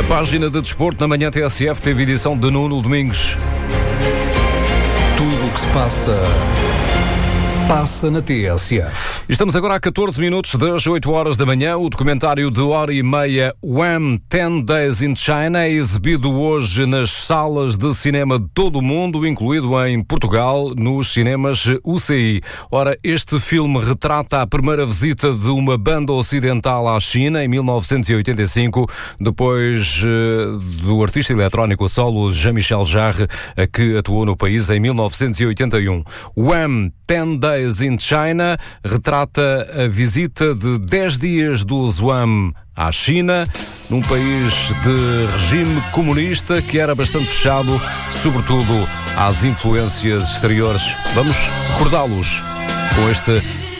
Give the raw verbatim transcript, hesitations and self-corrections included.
A página de desporto na manhã T S F teve edição de Nuno Domingos. Tudo o que se passa, passa na T S F. Estamos agora a catorze minutos das oito horas da manhã. O documentário de hora e meia Wham! ten days in China é exibido hoje nas salas de cinema de todo o mundo, incluído em Portugal, nos cinemas U C I. Ora, este filme retrata a primeira visita de uma banda ocidental à China em mil novecentos e oitenta e cinco, depois uh, do artista eletrónico a solo Jean-Michel Jarre, uh, que atuou no país em mil novecentos e oitenta e um. Wham! ten days in China retrata a visita de dez dias do Zhuang à China, num país de regime comunista que era bastante fechado, sobretudo às influências exteriores. Vamos recordá-los com este